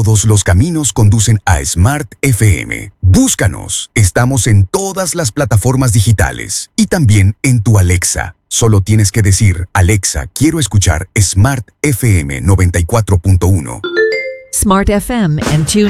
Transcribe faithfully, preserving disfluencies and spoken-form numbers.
todos los caminos conducen a Smart F M. Búscanos. Estamos en todas las plataformas digitales y también en tu Alexa. Solo tienes que decir, Alexa, quiero escuchar Smart F M noventa y cuatro punto uno. Smart F M and Tune